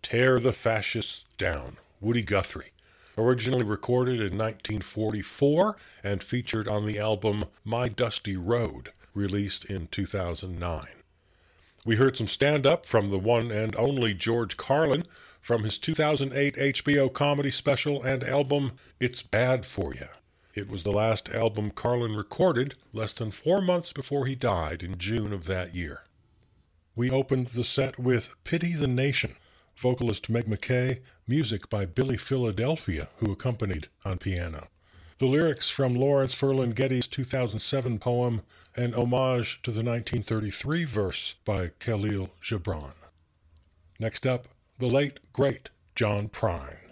Tear the Fascists Down, Woody Guthrie, originally recorded in 1944 and featured on the album My Dusty Road, released in 2009. We heard some stand-up from the one and only George Carlin from his 2008 HBO comedy special and album It's Bad For Ya. It was the last album Carlin recorded less than 4 months before he died in June of that year. We opened the set with Pity the Nation, vocalist Meg McKay, music by Billy Philadelphia, who accompanied on piano. The lyrics from Lawrence Ferlinghetti's 2007 poem, an homage to the 1933 verse by Khalil Gibran. Next up, the late, great John Prine.